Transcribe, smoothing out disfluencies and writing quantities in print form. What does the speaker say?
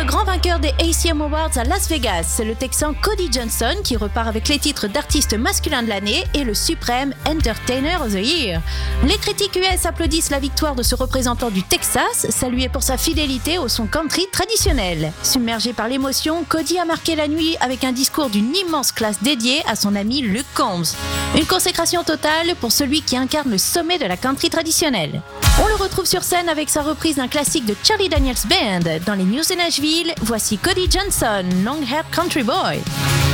grand vainqueur des ACM Awards à Las Vegas, c'est le Texan Cody Johnson qui repart avec les titres d'artiste masculin de l'année et le suprême Entertainer of the Year. Les critiques US applaudissent la victoire de ce représentant du Texas, salué pour sa fidélité au son country traditionnel. Submergé par l'émotion, Cody a marqué la nuit avec un discours d'une immense classe dédiée à son ami Luke Combs. Une consécration totale pour celui qui incarne le sommet de la country traditionnelle. On le retrouve sur scène avec sa reprise d'un classique de Charlie Daniels Band. Dans les news de Nashville, voici Cody Johnson, Long Haired Country Boy.